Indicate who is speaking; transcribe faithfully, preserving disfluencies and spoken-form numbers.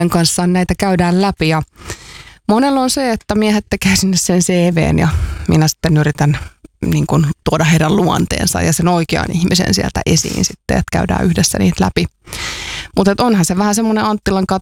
Speaker 1: kanssa näitä käydään läpi ja monella on se, että miehet tekee sinne sen C V:n ja minä sitten yritän niin kuin tuoda heidän luonteensa ja sen oikean ihmisen sieltä esiin sitten, että käydään yhdessä niitä läpi. Mutta onhan se vähän semmoinen Anttilan